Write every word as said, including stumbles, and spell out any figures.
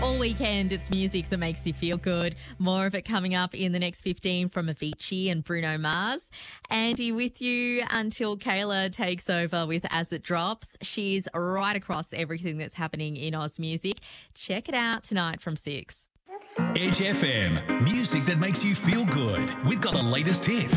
All weekend, it's music that makes you feel good. More of it coming up in the next fifteen from Avicii and Bruno Mars. Andy with you until Kayla takes over with As It Drops. She's right across everything that's happening in Oz music. Check it out tonight from six. Edge F M, music that makes you feel good. We've got the latest hits.